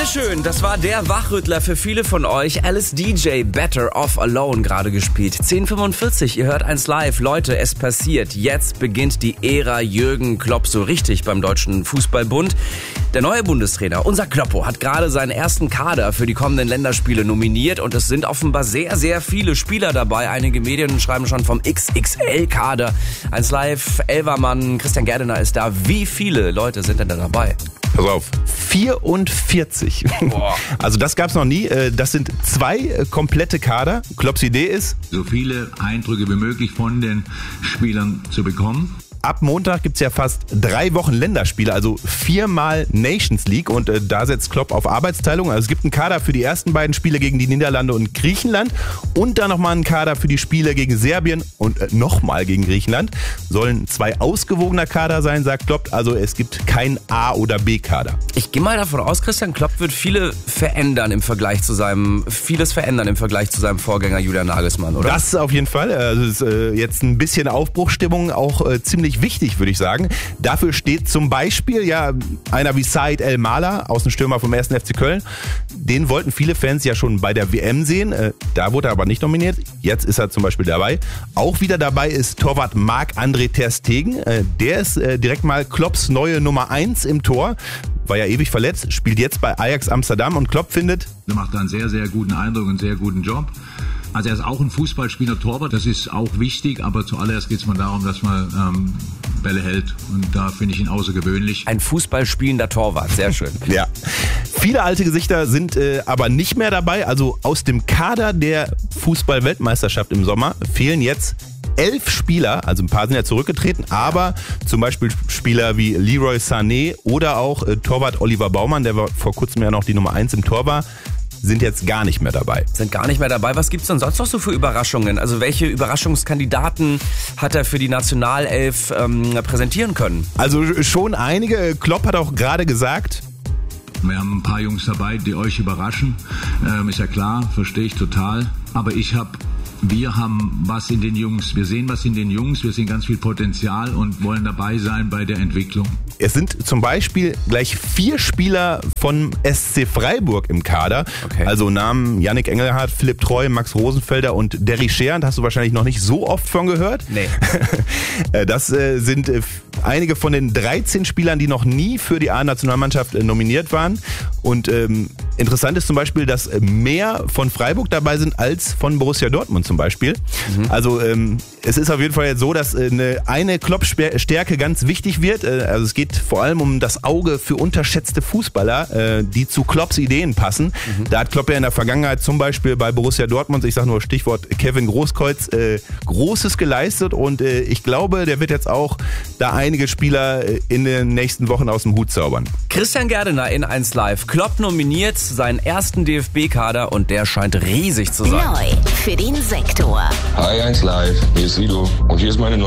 Dankeschön, das war der Wachrüttler für viele von euch. Alice DJ, Better Off Alone, gerade gespielt. 10:45, ihr hört 1 live. Leute, es passiert. Jetzt beginnt die Ära Jürgen Klopp so richtig beim Deutschen Fußballbund. Der neue Bundestrainer, unser Kloppo, hat gerade seinen ersten Kader für die kommenden Länderspiele nominiert. Und es sind offenbar sehr, sehr viele Spieler dabei. Einige Medien schreiben schon vom XXL-Kader. 1 live, Elvermann, Christian Gerdener ist da. Wie viele Leute sind denn da dabei? Pass auf, 44. Boah. Also das gab's noch nie. Das sind 2 komplette Kader. Klopps Idee ist, so viele Eindrücke wie möglich von den Spielern zu bekommen. ab Montag gibt's ja fast 3 Wochen Länderspiele, also 4-mal Nations League. Und da setzt Klopp auf Arbeitsteilung. Also es gibt einen Kader für die ersten beiden Spiele gegen die Niederlande und Griechenland. Und dann nochmal einen Kader für die Spiele gegen Serbien und nochmal gegen Griechenland. Sollen 2 ausgewogener Kader sein, sagt Klopp. Also es gibt keinen A- oder B-Kader. Ich gehe mal davon aus, Christian Klopp wird vieles verändern im Vergleich zu seinem Vorgänger Julian Nagelsmann, oder? Das auf jeden Fall. Also es ist jetzt ein bisschen Aufbruchstimmung, auch ziemlich wichtig, würde ich sagen. Dafür steht zum Beispiel ja einer wie Said El-Mala, Außenstürmer vom 1. FC Köln. Den wollten viele Fans ja schon bei der WM sehen. Da wurde er aber nicht nominiert. Jetzt ist er zum Beispiel dabei. Auch wieder dabei ist Torwart Marc-André ter Stegen. Der ist direkt mal Klopps neue Nummer 1 im Tor. War ja ewig verletzt, spielt jetzt bei Ajax Amsterdam und Klopp findet, Er macht da einen sehr, sehr guten Eindruck und einen sehr guten Job. Also er ist auch ein Fußballspieler Torwart, das ist auch wichtig, aber zuallererst geht es mal darum, dass man Bälle hält und da finde ich ihn außergewöhnlich. Ein Fußballspielender Torwart, sehr schön. ja. Viele alte Gesichter sind aber nicht mehr dabei. Also aus dem Kader der Fußball-Weltmeisterschaft im Sommer fehlen jetzt 11 Spieler, also ein paar sind ja zurückgetreten, aber zum Beispiel Spieler wie Leroy Sané oder auch Torwart Oliver Baumann, der vor kurzem ja noch die Nummer 1 im Tor war, sind jetzt gar nicht mehr dabei. Sind gar nicht mehr dabei. Was gibt's denn sonst noch so für Überraschungen? Also welche Überraschungskandidaten hat er für die Nationalelf präsentieren können? Also schon einige. Klopp hat auch gerade gesagt, Wir haben ein paar Jungs dabei, die euch überraschen, ist ja klar, verstehe ich total, aber wir haben was in den Jungs, wir sehen was in den Jungs, wir sehen ganz viel Potenzial und wollen dabei sein bei der Entwicklung. es sind zum Beispiel gleich 4 Spieler von SC Freiburg im Kader. Okay. Also Namen Yannick Engelhardt, Philipp Treu, Max Rosenfelder und Derry Scheer. Hast du wahrscheinlich noch nicht so oft von gehört. Nee. Das sind einige von den 13 Spielern, die noch nie für die A-Nationalmannschaft nominiert waren. Und interessant ist zum Beispiel, dass mehr von Freiburg dabei sind als von Borussia Dortmund zum Beispiel. Also es ist auf jeden Fall jetzt so, dass eine Klopp-Stärke ganz wichtig wird. Also es geht vor allem um das Auge für unterschätzte Fußballer, die zu Klopps Ideen passen. Da hat Klopp ja in der Vergangenheit zum Beispiel bei Borussia Dortmund, ich sage nur Stichwort Kevin Großkreuz, Großes geleistet. Und ich glaube, der wird jetzt auch da einige Spieler in den nächsten Wochen aus dem Hut zaubern. Christian Gerdener in 1 Live. Klopp nominiert seinen ersten DFB-Kader und der scheint riesig zu sein. Neu für den Sektor. Hi 1 Live, hier ist Sido und hier ist meine neue